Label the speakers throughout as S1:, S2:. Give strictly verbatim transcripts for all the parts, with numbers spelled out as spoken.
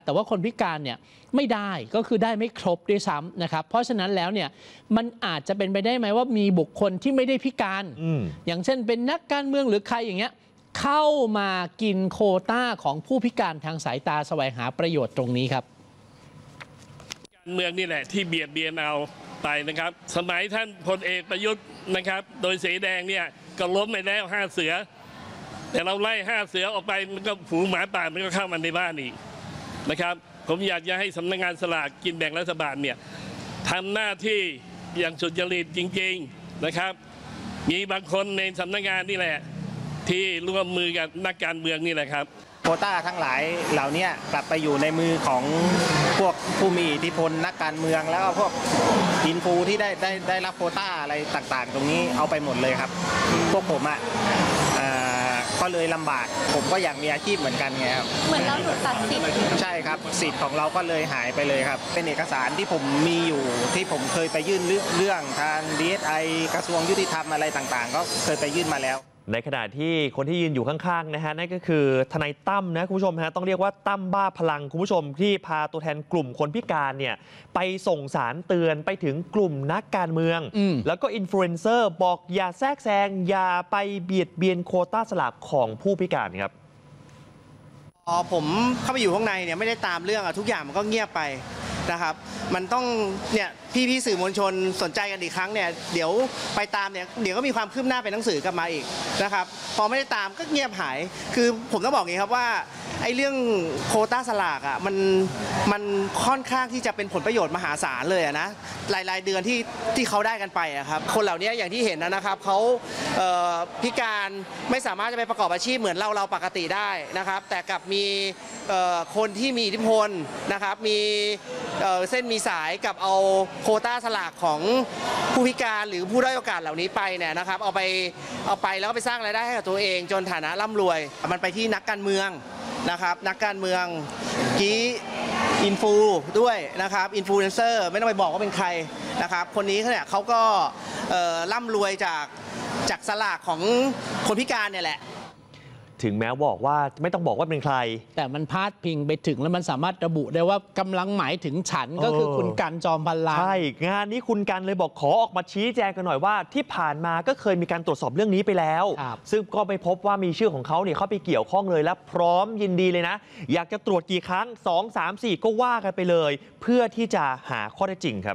S1: แต่ว่าคนพิการเนี่ยไม่ได้ก็คือได้ไม่ครบด้วยซ้ำนะครับเพราะฉะนั้นแล้วเนี่ยมันอาจจะเป็นไปได้ไหมว่ามีบุคคลที่ไม่ได้พิการออย่างเช่นเป็นนักการเมืองหรือใครอย่างเงี้ยเข้ามากินโควต้าของผู้พิการทางสายตาแสวงหาประโยชน์ตรงนี้ครับ
S2: การเมืองนี่แหละที่เบียดเบียนเอาไปนะครับสมัยท่านพลเอกประยุทธ์นะครับโดยสีแดงเนี่ยก็ล้มไปแล้วห้าเสือแต่เราไล่ห้าเสือออกไปมันก็ฝูงหมาป่ามันก็เข้ามาในบ้านอีกนะครับผมอยากจะให้สำนักงานสลากกินแบ่งรัฐบาลเนี่ยทำหน้าที่อย่างสุจริตจริงๆนะครับมีบางคนในสำนักงานนี่แหละที่ร่วมมือกับนักการเมืองนี่แหละครับ
S3: โควต้าทั้งหลายเหล่านี้กลับไปอยู่ในมือของพวกผู้มีอิทธิพลนักการเมืองแล้วก็พวกอินฟูที่ได้ได้ได้รับโควต้าอะไรต่างๆตรงนี้เอาไปหมดเลยครับพวกผมอ่ะก็เลยลำบากผมก็อยากมีอาชีพเหมือนกันไงครับ
S4: เหมือนเราถูกตัดสิทธิ์
S3: ใช่ครับสิทธิ์ของเราก็เลยหายไปเลยครับเป็นเอกสารที่ผมมีอยู่ที่ผมเคยไปยื่นเรื่องทาง ดี เอส ไอ กระทรวงยุติธรรมอะไรต่างๆก็เคยไปยื่นมาแล้ว
S5: ในขณะที่คนที่ยืนอยู่ข้างๆนะฮะนั่นก็คือทนายตั้มนะคุณผู้ชมฮะต้องเรียกว่าตั้มบ้าพลังคุณผู้ชมที่พาตัวแทนกลุ่มคนพิการเนี่ยไปส่งสารเตือนไปถึงกลุ่มนักการเมืองแล้วก็อินฟลูเอนเซอร์บอกอย่าแทรกแซงอย่าไปเบียดเบียนโควต้าสลากของผู้พิการครับ
S3: พอผมเข้าไปอยู่ข้างในเนี่ยไม่ได้ตามเรื่องอะทุกอย่างมันก็เงียบไปนะครับมันต้องเนี่ยพี่ๆสื่อมวลชนสนใจกันอีกครั้งเนี่ยเดี๋ยวไปตามเนี่ยเดี๋ยวก็มีความคืบหน้าเป็นหนังสือกลับมาอีกนะครับพอไม่ได้ตามก็เงียบหายคือผมต้องบอกอย่างนี้ครับว่าไอ้เรื่องโควต้าสลากอ่ะมันมันค่อนข้างที่จะเป็นผลประโยชน์มหาศาลเลยนะรายรายเดือนที่ที่เขาได้กันไปครับคนเหล่านี้อย่างที่เห็นนะครับเขาพิการไม่สามารถจะไปประกอบอาชีพเหมือนเราเราปกติได้นะครับแต่กับมีคนที่มีอิทธิพลนะครับมีเส้นมีสายกับเอาโควต้าสลากของผู้พิการหรือผู้ด้อยโอกาสเหล่านี้ไปเนี่ยนะครับเอาไปเอาไปแล้วก็ไปสร้างรายได้ให้กับตัวเองจนฐานะร่ำรวยมันไปที่นักการเมืองนะครับนักการเมืองกี้อินฟูด้วยนะครับอินฟลูเอนเซอร์ไม่ต้องไปบอกว่าเป็นใครนะครับคนนี้เนี่ยเขาก็ร่ำรวยจากจากสลากของคนพิการเนี่ยแหละ
S5: ถึงแม้บอกว่าไม่ต้องบอกว่าเป็นใคร
S1: แต่มันพาดพิงไปถึงแล้วมันสามารถระบุได้ว่ากำลังหมายถึงฉันก็คือคุณกันจอมพลัง
S5: ใช่งานนี้คุณกันเลยบอกขอออกมาชี้แจงกันหน่อยว่าที่ผ่านมาก็เคยมีการตรวจสอบเรื่องนี้ไปแล้วซึ่งก็ไม่พบว่ามีชื่อของเขาเนี่ยเข้าไปเกี่ยวข้องเลยและพร้อมยินดีเลยนะอยากจะตรวจกี่ครั้งสอง สาม สี่ก็ว่ากันไปเลยเพื่อที่จะหาข้อเท็จจริงครับ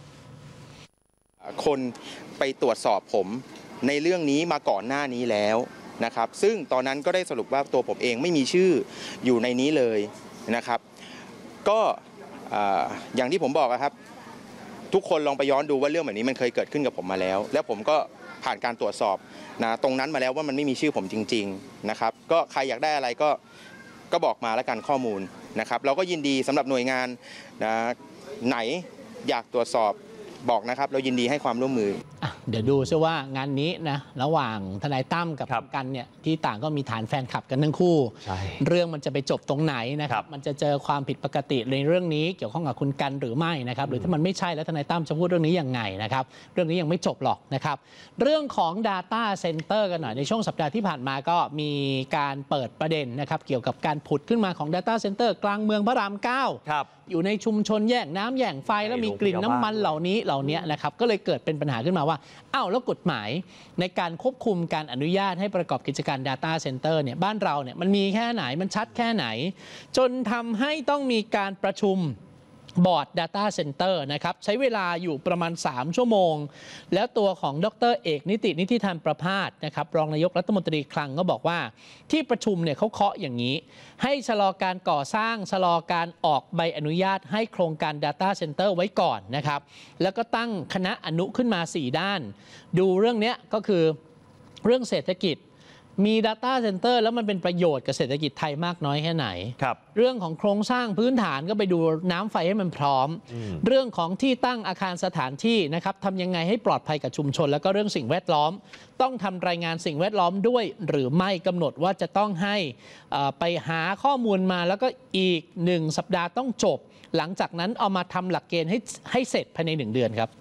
S6: คนไปตรวจสอบผมในเรื่องนี้มาก่อนหน้านี้แล้วนะครับซึ่งตอนนั้นก็ได้สรุปว่าตัวผมเองไม่มีชื่ออยู่ในนี้เลยนะครับก็อย่างที่ผมบอกครับทุกคนลองไปย้อนดูว่าเรื่องแบบนี้มันเคยเกิดขึ้นกับผมมาแล้วแล้วผมก็ผ่านการตรวจสอบนะตรงนั้นมาแล้วว่ามันไม่มีชื่อผมจริงๆนะครับก็ใครอยากได้อะไรก็ก็บอกมาแล้วกันข้อมูลนะครับเราก็ยินดีสำหรับหน่วยงานนะไหนอยากตรวจสอบบอกนะครับเรายินดีให้ความร่วมมือ
S1: เดี๋ยวดูซิว่างานนี้นะระหว่างทนายตั้มกับกันเนี่ยที่ต่างก็มีฐานแฟนคลับกันทั้งคู่เรื่องมันจะไปจบตรงไหนนะครับมันจะเจอความผิดปกติในเรื่องนี้เกี่ยวข้องกับคุณกันหรือไม่นะครับหรือถ้ามันไม่ใช่แล้วทนายตั้มจะพูดเรื่องนี้ยังไงนะครับเรื่องนี้ยังไม่จบหรอกนะครับเรื่องของ Data Center กันหน่อยในช่วงสัปดาห์ที่ผ่านมาก็มีการเปิดประเด็นนะครับเกี่ยวกับการผุดขึ้นมาของ Data Center กลางเมืองพระรามเก้าอยู่ในชุมชนแย่งน้ำแย่งไฟแล้วมีกลิ่นน้ำมันเหล่านี้เหล่านี้นะครับก็เลยเกิดเป็นปัญหาขึ้นมาว่าอ้าวแล้วกฎหมายในการควบคุมการอนุญาตให้ประกอบกิจการ Data Center เนี่ยบ้านเราเนี่ยมันมีแค่ไหนมันชัดแค่ไหนจนทำให้ต้องมีการประชุมบอร์ด Data Center นะครับใช้เวลาอยู่ประมาณสามชั่วโมงแล้วตัวของดร.เอกนิตินิธิธรรมประภาสนะครับรองนายกรัฐมนตรีคลังก็บอกว่าที่ประชุมเนี่ยเขาเคาะอย่างนี้ให้ชะลอการก่อสร้างชะลอการออกใบอนุญาตให้โครงการ Data Center ไว้ก่อนนะครับแล้วก็ตั้งคณะอนุขึ้นมาสี่ด้านดูเรื่องนี้ก็คือเรื่องเศรษฐกิจมี Data Center แล้วมันเป็นประโยชน์กับเศรษฐกิจไทยมากน้อยแค่ไหนเรื่องของโครงสร้างพื้นฐานก็ไปดูน้ำไฟให้มันพร้อมเรื่องของที่ตั้งอาคารสถานที่นะครับทำยังไงให้ปลอดภัยกับชุมชนแล้วก็เรื่องสิ่งแวดล้อมต้องทำรายงานสิ่งแวดล้อมด้วยหรือไม่กำหนดว่าจะต้องให้ไปหาข้อมูลมาแล้วก็อีกหนึ่งสัปดาห์ต้องจบหลังจากนั้นเอามาทำหลักเกณฑ์ให้ให้เสร็จภายในหนึ่งเดือนครับ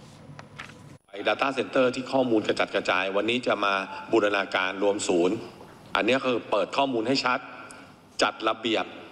S7: Data Center ที่ข้อมูลกระจัดกระจายวันนี้จะมาบูรณาการรวมศูนย์อันนี้คือเปิดข้อมูลให้ชัดจัดระเบียบ